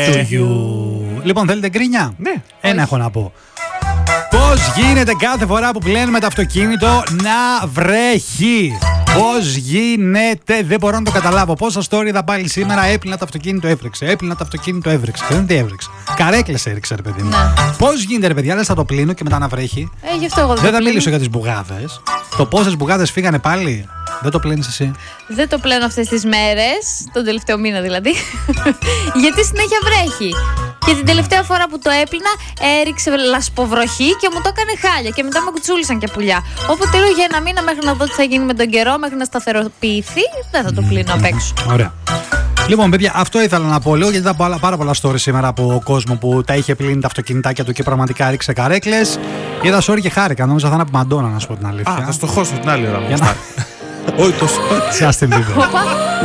to you. Λοιπόν, θέλετε γκρίνια? Ναι. Ένα έχω να πω. Πώς γίνεται κάθε φορά που πλένουμε το αυτοκίνητο να βρέχει? Πώς γίνεται? Δεν μπορώ να το καταλάβω. Πόσα story είδα πάλι σήμερα? Έπλυνα το αυτοκίνητο, έβρεξε. Έπλυνα το αυτοκίνητο, έβρεξε. Δεν τι έβρεξε. Καρέκλες έριξε, ρε παιδί μου. Πώς γίνεται, ρε παιδιά, λες θα το πλύνω και μετά να βρέχει? Γι' αυτό εγώ δεν θα μιλήσω για τις μπουγάδες. Το πόσες μπουγάδες φύγανε πάλι. Δεν το πλένεις εσύ? Δεν το πλένω αυτές τις μέρες, τον τελευταίο μήνα δηλαδή, γιατί συνέχεια βρέχει. Και την τελευταία φορά που το έπλυνα έριξε λασποβροχή και μου το έκανε χάλια και μετά με κουτσούλησαν και πουλιά. Οπότε λέω για ένα μήνα μέχρι να δω τι θα γίνει με τον καιρό, μέχρι να σταθεροποιηθεί, δεν θα το πλύνω απ' έξω. Ωραία. Λοιπόν, παιδιά, αυτό ήθελα να πω λίγο, γιατί ήταν πάρα πολλά stories σήμερα από κόσμο που τα είχε πλύνει τα αυτοκινητάκια του και πραγματικά ρίξε καρέκλες. Είδα sorry και χάρηκα. Νόμιζα θα είναι από Μαντόνα, να σου πω την αλήθεια. Θα στο χώσω την άλλη ώρα. Όχι τόσο. Σε άστε λίγο.